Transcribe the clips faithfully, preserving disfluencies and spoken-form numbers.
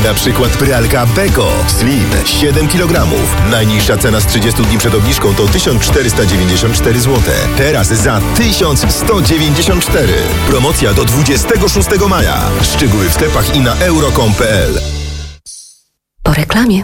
Na przykład pralka Beko Slim siedem kilogramów. Najniższa cena z trzydziestu dni przed obniżką to tysiąc czterysta dziewięćdziesiąt cztery złote. Teraz za tysiąc sto dziewięćdziesiąt cztery. Promocja do dwudziestego szóstego maja. Szczegóły w sklepach i na euro kropka com kropka pe el. Po reklamie.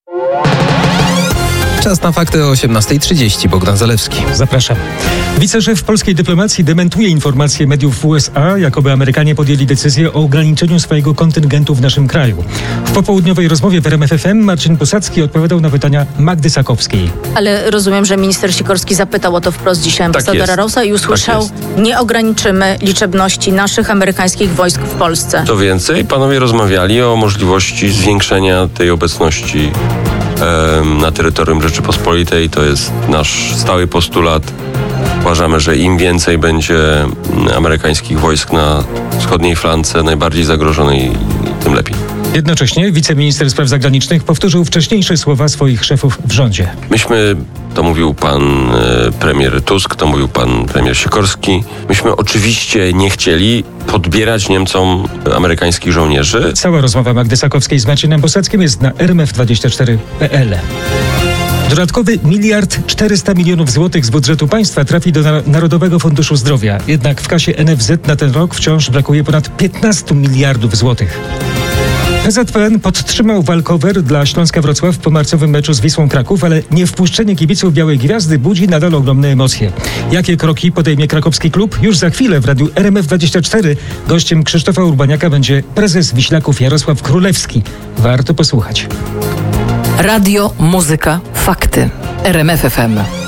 Czas na fakty o osiemnasta trzydzieści. Bogdan Zalewski. Zapraszam. Wiceszef polskiej dyplomacji dementuje informacje mediów U S A, jakoby Amerykanie podjęli decyzję o ograniczeniu swojego kontyngentu w naszym kraju. W popołudniowej rozmowie w R M F F M Marcin Posadzki odpowiadał na pytania Magdy Sakowskiej. Ale rozumiem, że minister Sikorski zapytał o to wprost dzisiaj ambasadora tak Rossa i usłyszał, tak nie ograniczymy liczebności naszych amerykańskich wojsk w Polsce. Co więcej, panowie rozmawiali o możliwości zwiększenia tej obecności na terytorium Rzeczypospolitej. To jest nasz stały postulat. Uważamy, że im więcej będzie amerykańskich wojsk na wschodniej flance, najbardziej zagrożonej, tym lepiej. Jednocześnie wiceminister spraw zagranicznych powtórzył wcześniejsze słowa swoich szefów w rządzie. Myśmy, to mówił pan e, premier Tusk, to mówił pan premier Sikorski, myśmy oczywiście nie chcieli podbierać Niemcom amerykańskich żołnierzy. Cała rozmowa Magdy Sakowskiej z Marcinem Posadzkim jest na r m f dwadzieścia cztery kropka pe el. Dodatkowy miliard czterysta milionów złotych z budżetu państwa trafi do Narodowego Funduszu Zdrowia. Jednak w kasie N F Z na ten rok wciąż brakuje ponad piętnaście miliardów złotych. P Z P N podtrzymał walkover dla Śląska Wrocław po marcowym meczu z Wisłą Kraków, ale niewpuszczenie kibiców Białej Gwiazdy budzi nadal ogromne emocje. Jakie kroki podejmie krakowski klub? Już za chwilę w radiu R M F dwadzieścia cztery gościem Krzysztofa Urbaniaka będzie prezes Wiślaków Jarosław Królewski. Warto posłuchać. Radio, muzyka, fakty. R M F F M.